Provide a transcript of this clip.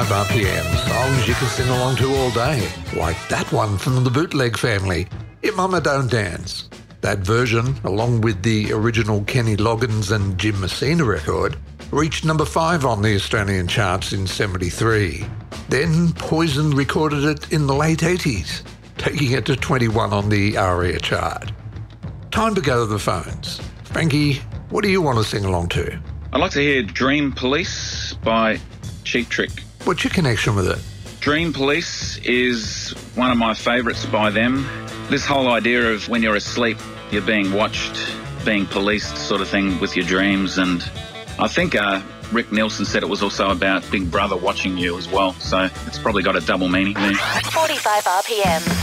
45 RPM, songs you can sing along to all day, like that one from the Bootleg Family, Your Mama Don't Dance. That version, along with the original Kenny Loggins and Jim Messina record, reached number 5 on the Australian charts in '73. Then Poison recorded it in the late 80s, taking it to 21 on the ARIA chart. Time to go to the phones. Frankie, what do you want to sing along to? I'd like to hear Dream Police by Cheap Trick. What's your connection with it? Dream Police is one of my favourites by them. This whole idea of when you're asleep, you're being watched, being policed sort of thing with your dreams. And I think Rick Nielsen said it was also about Big Brother watching you as well. So it's probably got a double meaning there. 45 RPM.